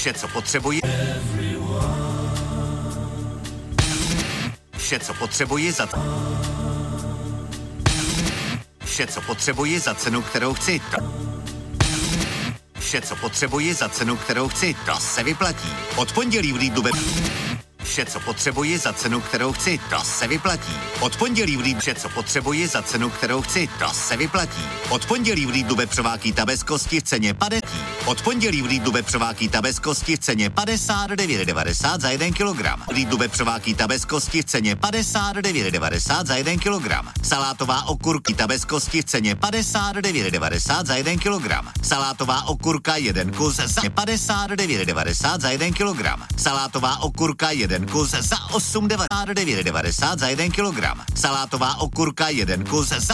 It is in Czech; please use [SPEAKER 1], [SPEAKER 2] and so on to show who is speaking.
[SPEAKER 1] Vše, co potřebuji. Vše, co potřebuji za... Vše, co potřebuji za cenu, kterou chci. Vše, co potřebuji za cenu, kterou chci, to se vyplatí. Od pondělí v Lidlu Vše, co potřebuji za cenu, kterou chci, to se vyplatí. Od pondělí v Lidlu Vše, co potřebuji za cenu, kterou chci, to se vyplatí. Od pondělí v Lidlu vepřová kýta bez kosti v ceně 50. Od pondělí v Lidlu vepřová kýta bez kosti v ceně 59,90 za 1 kilogram. V Lidlu vepřová kýta bez kosti v ceně 59,90 za 1 kilogram. Salátová okurka bez kosti v ceně 59,90 za 1 kilogram. Salátová okurka 1 kus za 59,90 za 1 kilogram. Salátová okurka 1 kus za 8,90 za 1 kilogram. Salátová okurka 1 kus za